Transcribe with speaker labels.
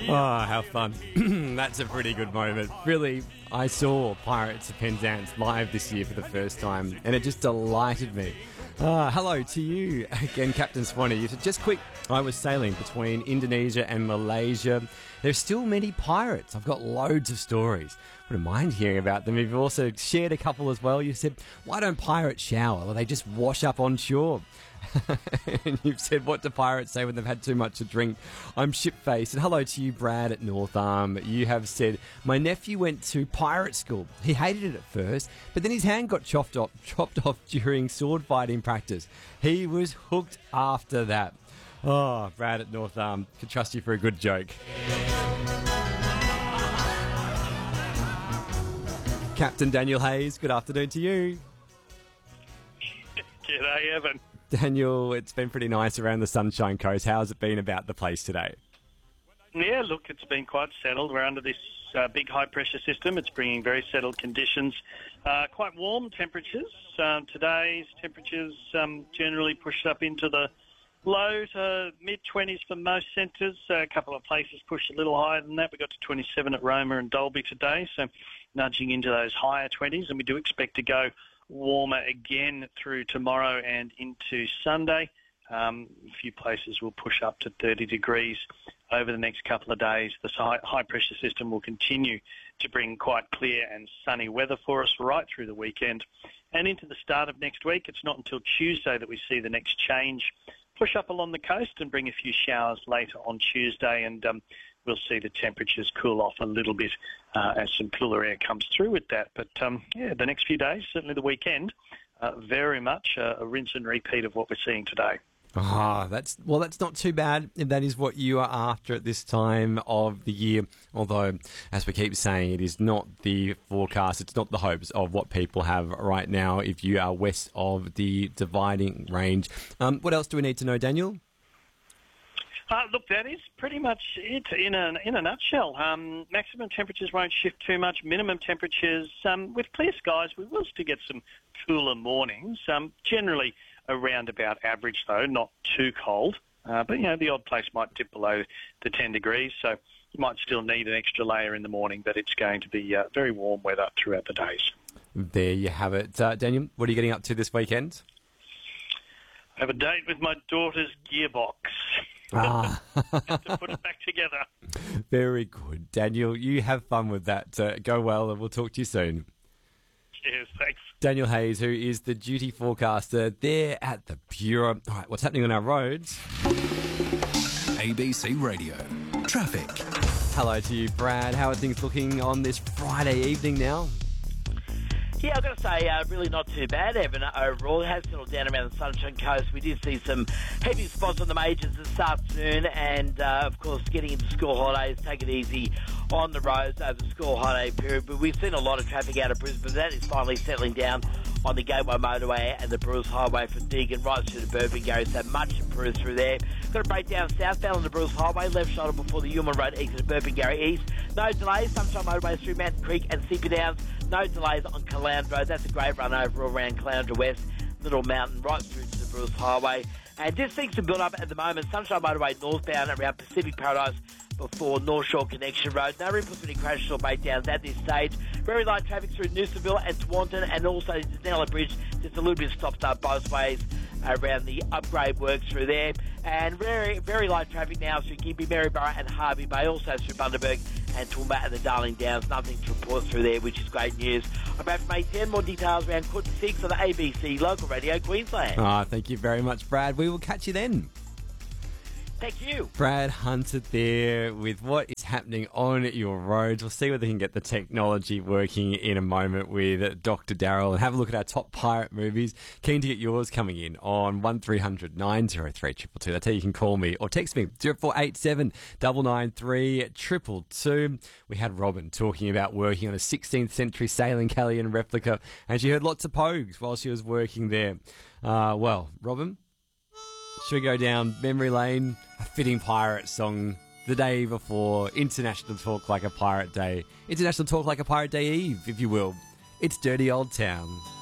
Speaker 1: Oh, how fun. That's a pretty good moment. Really, I saw Pirates of Penzance live this year for the first time, and it just delighted me. Hello to you again, Captain Swanee. You said, just quick, I was sailing between Indonesia and Malaysia. There's still many pirates. I've got loads of stories. Wouldn't mind hearing about them. You've also shared a couple as well. You said, why don't pirates shower? Well, they just wash up on shore. And you've said, what do pirates say when they've had too much to drink? I'm ship-faced. And hello to you, Brad at North Arm. You have said, my nephew went to pirate school. He hated it at first, but then his hand got chopped off during sword fighting practice. He was hooked after that. Oh, Brad at North Arm, could trust you for a good joke. Captain Daniel Hayes, good afternoon to you.
Speaker 2: G'day, Evan.
Speaker 1: Daniel, it's been pretty nice around the Sunshine Coast. How's it been about the place today?
Speaker 2: Yeah, look, it's been quite settled. We're under this big high-pressure system. It's bringing very settled conditions. Quite warm temperatures. Today's temperatures generally pushed up into the low to mid-20s for most centres. A couple of places pushed a little higher than that. We got to 27 at Roma and Dalby today, so nudging into those higher 20s, and we do expect to go warmer again through tomorrow and into Sunday. A few places will push up to 30 degrees over the next couple of days. The high-pressure system will continue to bring quite clear and sunny weather for us right through the weekend. And into the start of next week, it's not until Tuesday that we see the next change push up along the coast and bring a few showers later on Tuesday, and we'll see the temperatures cool off a little bit as some cooler air comes through with that. But, the next few days, certainly the weekend, very much a rinse and repeat of what we're seeing today.
Speaker 1: That's not too bad if that is what you are after at this time of the year. Although, as we keep saying, it is not the forecast, it's not the hopes of what people have right now if you are west of the dividing range. What else do we need to know, Daniel?
Speaker 2: Look, that is pretty much it in a nutshell. Maximum temperatures won't shift too much. Minimum temperatures, with clear skies, we will still get some cooler mornings. Generally around about average, though, not too cold. But, the odd place might dip below the 10 degrees, so you might still need an extra layer in the morning, but it's going to be very warm weather throughout the days. There
Speaker 1: you have it. Daniel, what are you getting up to this weekend?
Speaker 2: I have a date with my daughter's gearbox. Have to put it back together.
Speaker 1: Very good. Daniel, you have fun with that. Go well, and we'll talk to you soon.
Speaker 2: Cheers, thanks.
Speaker 1: Daniel Hayes, who is the duty forecaster there at the Bureau. All right, what's happening on our roads?
Speaker 3: ABC Radio. Traffic.
Speaker 1: Hello to you, Brad. How are things looking on this Friday evening now?
Speaker 4: Yeah, I've got to say, really not too bad, Evan, overall. It has settled down around the Sunshine Coast. We did see some heavy spots on the majors this afternoon, and, of course, getting into school holidays, take it easy on the roads over the school holiday period. But we've seen a lot of traffic out of Brisbane. That is finally settling down on the Gateway Motorway and the Bruce Highway from Deagon right through to Burpengary, so much improved through there. Got a breakdown southbound on the Bruce Highway, left shoulder before the Human Road exit of Burpengary East. No delays, Sunshine Motorway through Mountain Creek and Seepy Downs. No delays on Caloundra. That's a great run over around Caloundra West, Little Mountain, right through to the Bruce Highway. And just things to build up at the moment. Sunshine Motorway northbound around Pacific Paradise before North Shore Connection Road. No room for any crashes or breakdowns at this stage. Very light traffic through Noosaville and Taunton, and also the Denella Bridge. Just a little bit of stop-start both ways around the upgrade works through there. And very, very light traffic now through Gympie, Maryborough and Harvey Bay. Also through Bundaberg and Toowoomba and the Darling Downs. Nothing to report through there, which is great news. I'm back from 8:10. More details around 6 on the ABC Local Radio Queensland.
Speaker 1: Thank you very much, Brad. We will catch you then.
Speaker 4: Thank you.
Speaker 1: Brad Hunter there with what is happening on your roads. We'll see whether we can get the technology working in a moment with Dr. Daryl and have a look at our top pirate movies. Keen to get yours coming in on 1300 903 222. That's how you can call me or text me 0487 993 222. We had Robin talking about working on a 16th century sailing galleon replica, and she heard lots of pogues while she was working there. Robin, should we go down memory lane? A fitting pirate song the day before International Talk Like a Pirate Day. International Talk Like a Pirate Day Eve, if you will. It's Dirty Old Town.